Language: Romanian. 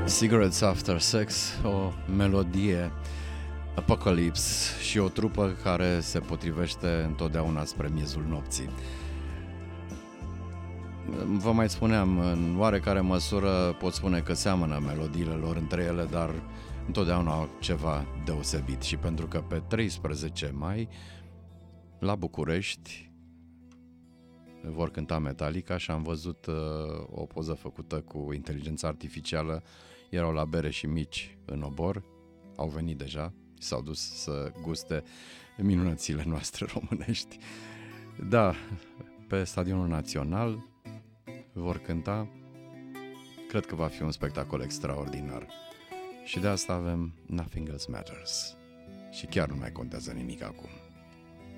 Cigarettes After Sex, o melodie, Apocalypse și o trupă care se potrivește întotdeauna spre miezul nopții. Vă mai spuneam, în oarecare măsură pot spune că seamănă melodiile lor între ele, dar întotdeauna au ceva deosebit. Și pentru că pe 13 mai, la București, vor cânta Metallica și am văzut o poză făcută cu inteligența artificială. Erau la bere și mici în obor, au venit deja, s-au dus să guste minunățile noastre românești. Da, pe Stadionul Național vor cânta, cred că va fi un spectacol extraordinar. Și de asta avem Nothing Else Matters. Și chiar nu mai contează nimic acum.